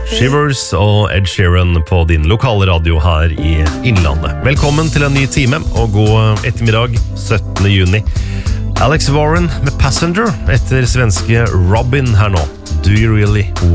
Shivers og Ed Sheeran på din lokale radio her i Innlandet. Velkommen til en ny time og god ettermiddag 17. juni. Alex Warren med Passenger etter svenske Robin her nå. Do you really